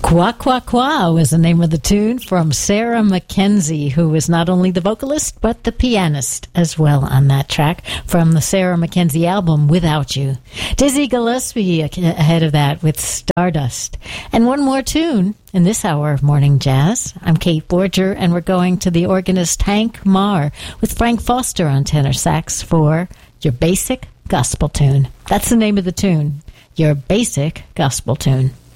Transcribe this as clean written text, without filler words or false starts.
Qua Qua Qua was the name of the tune from Sarah Mackenzie, who was not only the vocalist but the pianist as well on that track from the Sarah Mackenzie album Without You. Dizzy Gillespie ahead of that with Stardust. And one more tune in this hour of Morning Jazz. I'm Kate Borger, and we're going to the organist Hank Marr with Frank Foster on tenor sax for Your Basic Gospel Tune. That's the name of the tune, Your Basic Gospel Tune.